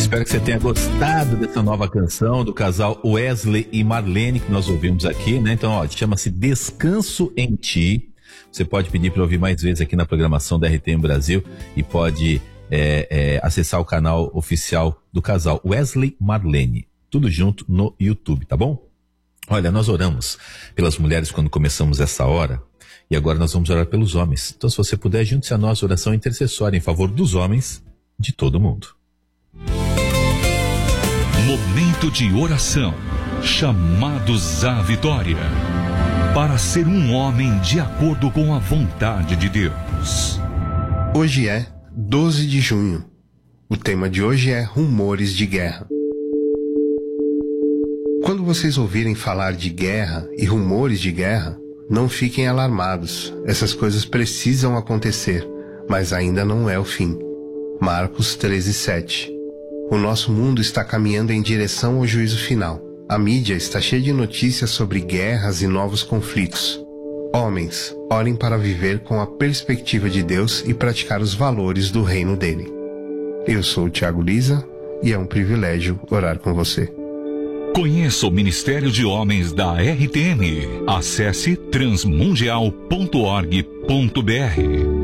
Espero que você tenha gostado dessa nova canção do casal Wesley e Marlene, que nós ouvimos aqui, né? Então, ó, chama-se Descanso em Ti. Você pode pedir para ouvir mais vezes aqui na programação da RTM Brasil e pode acessar o canal oficial do casal Wesley e Marlene. Tudo junto no YouTube, tá bom? Olha, nós oramos pelas mulheres quando começamos essa hora e agora nós vamos orar pelos homens. Então, se você puder, junte-se a nós, oração intercessória em favor dos homens de todo mundo. Momento de oração, chamados à vitória, para ser um homem de acordo com a vontade de Deus. Hoje é 12 de junho. O tema de hoje é rumores de guerra. Quando vocês ouvirem falar de guerra e rumores de guerra, não fiquem alarmados. Essas coisas precisam acontecer, mas ainda não é o fim. Marcos 13:7. O nosso mundo está caminhando em direção ao juízo final. A mídia está cheia de notícias sobre guerras e novos conflitos. Homens, orem para viver com a perspectiva de Deus e praticar os valores do reino dele. Eu sou o Thiago Lisa e é um privilégio orar com você. Conheça o Ministério de Homens da RTM. Acesse transmundial.org.br.